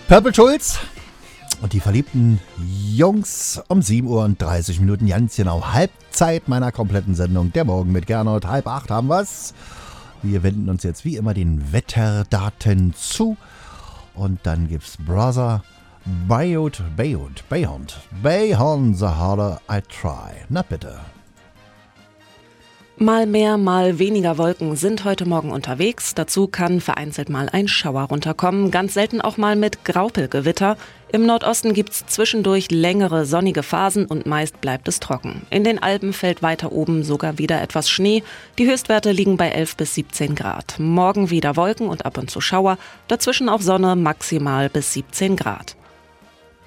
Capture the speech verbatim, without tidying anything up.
Purple Schulz und die verliebten Jungs um sieben Uhr und dreißig Minuten, ganz genau Halbzeit meiner kompletten Sendung. Der Morgen mit Gernot, halb acht haben wir's. Wir wenden uns jetzt wie immer den Wetterdaten zu und dann gibt's Brother Bayot, Bayot, Bayhond, Bayhond, the harder I try. Na bitte. Mal mehr, mal weniger Wolken sind heute Morgen unterwegs. Dazu kann vereinzelt mal ein Schauer runterkommen, ganz selten auch mal mit Graupelgewitter. Im Nordosten gibt's zwischendurch längere sonnige Phasen und meist bleibt es trocken. In den Alpen fällt weiter oben sogar wieder etwas Schnee. Die Höchstwerte liegen bei elf bis siebzehn Grad. Morgen wieder Wolken und ab und zu Schauer, dazwischen auch Sonne, maximal bis siebzehn Grad.